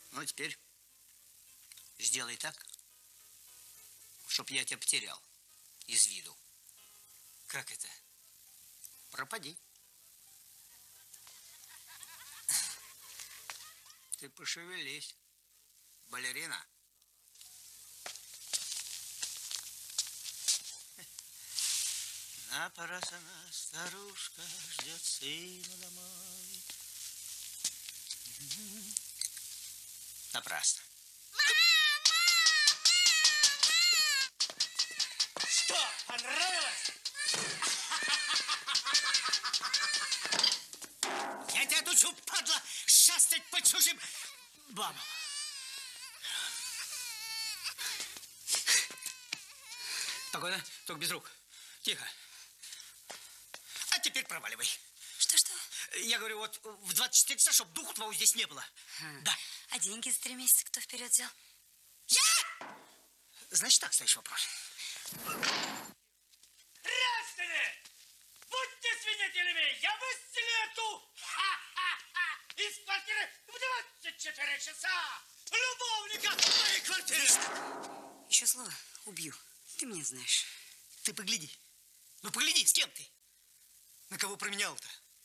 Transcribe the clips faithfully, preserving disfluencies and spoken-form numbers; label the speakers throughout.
Speaker 1: Ну, теперь сделай так, чтоб я тебя потерял из виду.
Speaker 2: Как это?
Speaker 1: Пропади. Ты пошевелись, балерина. На поросана старушка ждет сына домой. Напрасно.
Speaker 2: Что, понравилось?
Speaker 1: Я тебя отучу, падла, шастать по чужим бабам. Спокойно, только без рук. Тихо. А теперь проваливай.
Speaker 3: Что-что?
Speaker 1: Я говорю, вот в двадцать четыре часа, чтобы духу твоего здесь не было.
Speaker 3: Хм.
Speaker 1: Да.
Speaker 3: А деньги за три месяца кто вперед взял?
Speaker 1: Я! Значит так, следующий вопрос.
Speaker 2: Граждане! Будьте свидетелями! Я выстрелю эту ха-ха-ха из квартиры в двадцать четыре часа! Любовника в моей квартире!
Speaker 3: Еще слово, убью. Ты меня знаешь.
Speaker 1: Ты погляди. Ну, погляди, с кем ты? На кого променял-то?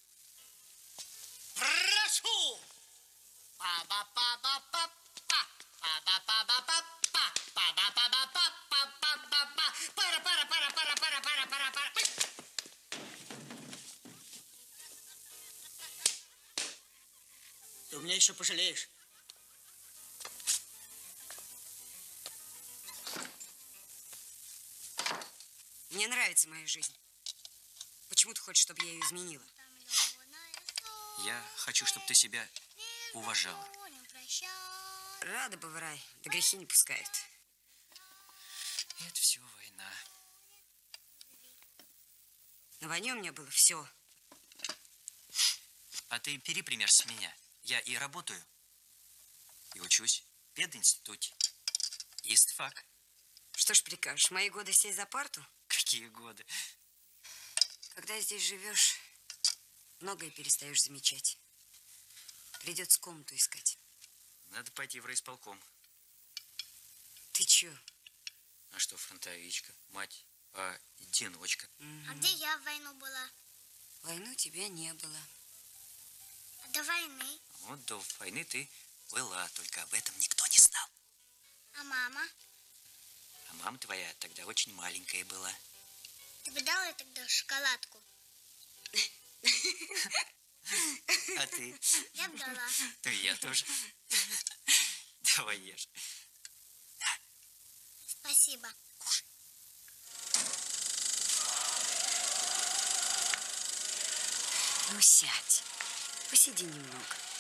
Speaker 2: Прошу!
Speaker 1: Па-ба-па-ба-па-па. Па-ба-па-ба-па-па. Па-ба-па-ба-па-па-па-па-па. Пара-пара-пара-пара-пара-пара-пара-пара. Ты у меня еще пожалеешь.
Speaker 3: Мне нравится моя жизнь. Почему ты хочешь, чтобы я ее изменила?
Speaker 2: Я хочу, чтобы ты себя уважала.
Speaker 3: Рада бы в рай, да грехи не пускают.
Speaker 2: Это все война.
Speaker 3: На войне у меня было все.
Speaker 2: А ты бери пример с меня. Я и работаю, и учусь в пединституте. Истфак.
Speaker 3: Что ж прикажешь, мои годы сесть за парту?
Speaker 2: Какие годы?
Speaker 3: Когда здесь живешь, многое перестаешь замечать. Придется комнату искать.
Speaker 2: Надо пойти в райисполком.
Speaker 3: Ты чё?
Speaker 2: А что, фронтовичка, мать, а одиночка.
Speaker 3: Угу.
Speaker 4: А где я в войну была?
Speaker 3: Войну тебя не было.
Speaker 4: А до войны?
Speaker 2: Вот до войны ты была, только об этом никто не знал.
Speaker 4: А мама?
Speaker 2: А мама твоя тогда очень маленькая была.
Speaker 4: Ты бы дала ей тогда шоколадку?
Speaker 2: А ты?
Speaker 4: Я бы дала.
Speaker 2: Ну, и я тоже. Давай ешь.
Speaker 4: Спасибо.
Speaker 2: Кушай.
Speaker 3: Ну, сядь. Посиди немного.